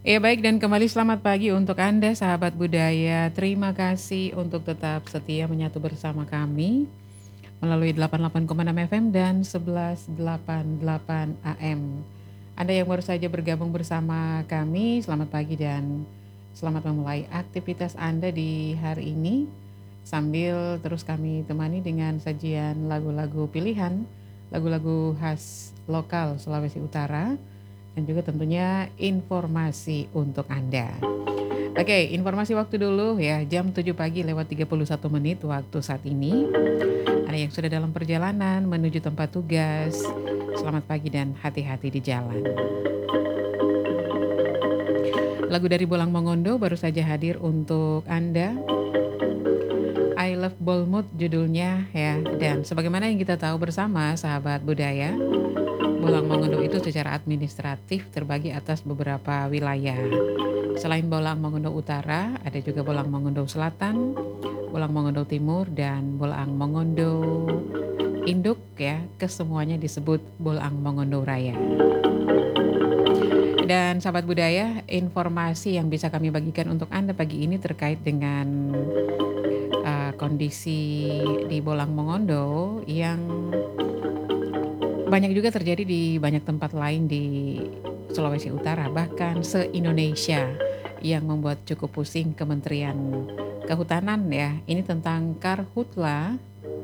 Ya baik dan kembali selamat pagi untuk Anda sahabat budaya. Terima kasih untuk tetap setia menyatu bersama kami melalui 88,6 FM dan 1188 AM. Anda yang baru saja bergabung bersama kami, selamat pagi dan selamat memulai aktivitas Anda di hari ini. Sambil terus kami temani dengan sajian lagu-lagu pilihan, lagu-lagu khas lokal Sulawesi Utara, dan juga tentunya informasi untuk Anda. Oke, informasi waktu dulu ya, jam 7 pagi lewat 31 menit waktu saat ini. Ada yang sudah dalam perjalanan menuju tempat tugas. Selamat pagi dan hati-hati di jalan. Lagu dari Bolang Mongondo baru saja hadir untuk Anda. I Love Bolmut judulnya ya. Dan sebagaimana yang kita tahu bersama sahabat budaya, Bolang Mongondo itu secara administratif terbagi atas beberapa wilayah. Selain Bolang Mongondo Utara, ada juga Bolang Mongondo Selatan, Bolang Mongondo Timur, dan Bolang Mongondo Induk ya. Kesemuanya disebut Bolang Mongondo Raya. Dan sahabat budaya, informasi yang bisa kami bagikan untuk Anda pagi ini terkait dengan kondisi di Bolang Mongondo yang banyak juga terjadi di banyak tempat lain di Sulawesi Utara, bahkan se-Indonesia, yang membuat cukup pusing Kementerian Kehutanan ya. Ini tentang karhutla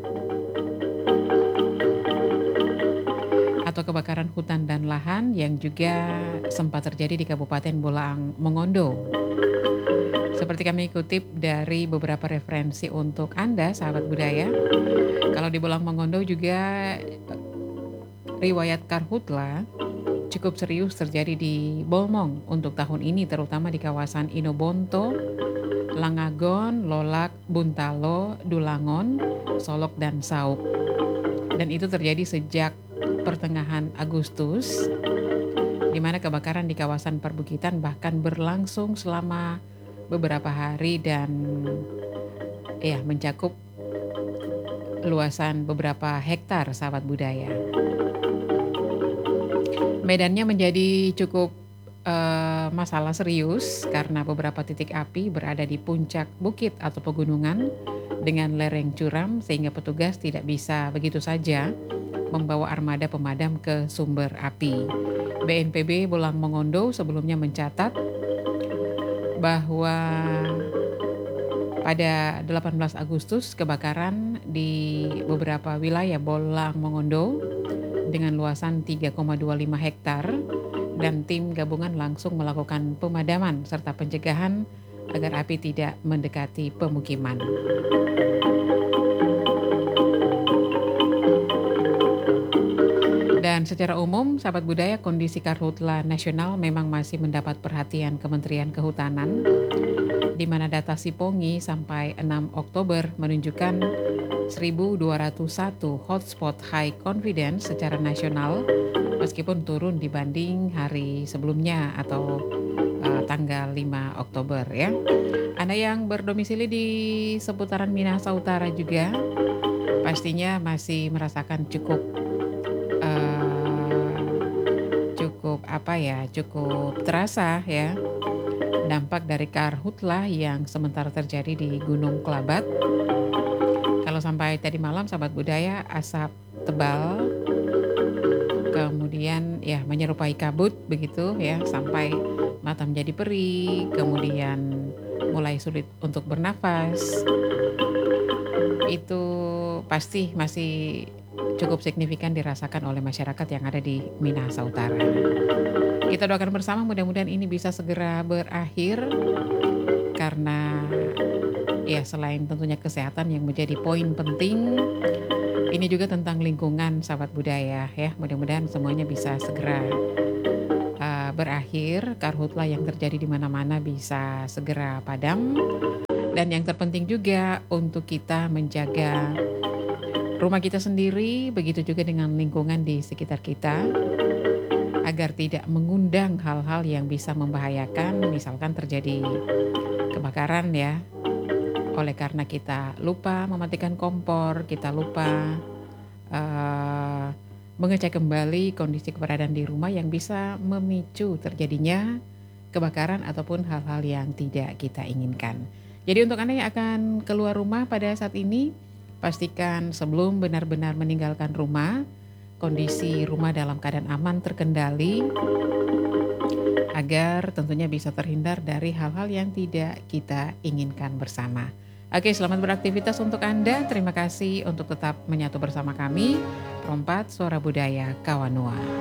atau kebakaran hutan dan lahan yang juga sempat terjadi di Kabupaten Bolang Mongondo. Seperti kami kutip dari beberapa referensi untuk Anda, sahabat budaya, kalau di Bolang Mongondo juga riwayat karhutla cukup serius terjadi di Bolmong untuk tahun ini, terutama di kawasan Inobonto, Langagon, Lolak, Buntalo, Dulangon, Solok, dan Sauk. Dan itu terjadi sejak pertengahan Agustus, di mana kebakaran di kawasan perbukitan bahkan berlangsung selama beberapa hari dan ya mencakup luasan beberapa hektar, sahabat budaya. Medannya menjadi cukup masalah serius karena beberapa titik api berada di puncak bukit atau pegunungan dengan lereng curam sehingga petugas tidak bisa begitu saja membawa armada pemadam ke sumber api. BNPB Bolang Mongondo sebelumnya mencatat bahwa pada 18 Agustus kebakaran di beberapa wilayah Bolang Mongondo dengan luasan 3,25 hektar dan tim gabungan langsung melakukan pemadaman serta pencegahan agar api tidak mendekati pemukiman. Dan secara umum, sahabat budaya, kondisi karhutla nasional memang masih mendapat perhatian Kementerian Kehutanan, di mana data Sipongi sampai 6 Oktober menunjukkan 1.201 hotspot high confidence secara nasional, meskipun turun dibanding hari sebelumnya atau tanggal 5 Oktober ya. Anda yang berdomisili di seputaran Minahasa Utara juga pastinya masih merasakan cukup cukup terasa ya dampak dari karhutla yang sementara terjadi di Gunung Kelabat. Kalau sampai tadi malam sahabat budaya, asap tebal kemudian ya menyerupai kabut begitu ya, sampai mata menjadi perih, kemudian mulai sulit untuk bernafas. Itu pasti masih cukup signifikan dirasakan oleh masyarakat yang ada di Minahasa Utara. Kita doakan bersama mudah-mudahan ini bisa segera berakhir karena ya selain tentunya kesehatan yang menjadi poin penting, ini juga tentang lingkungan sahabat budaya ya. Mudah-mudahan semuanya bisa segera berakhir, karhutla yang terjadi di mana-mana bisa segera padam. Dan yang terpenting juga untuk kita menjaga rumah kita sendiri, begitu juga dengan lingkungan di sekitar kita, agar tidak mengundang hal-hal yang bisa membahayakan, misalkan terjadi kebakaran ya, oleh karena kita lupa mematikan kompor, kita lupa mengecek kembali kondisi keberadaan di rumah yang bisa memicu terjadinya kebakaran ataupun hal-hal yang tidak kita inginkan. Jadi untuk Anda yang akan keluar rumah pada saat ini, pastikan sebelum benar-benar meninggalkan rumah, kondisi rumah dalam keadaan aman terkendali, agar tentunya bisa terhindar dari hal-hal yang tidak kita inginkan bersama. Oke, selamat beraktivitas untuk Anda. Terima kasih untuk tetap menyatu bersama kami. Rompat Suara Budaya Kawanua.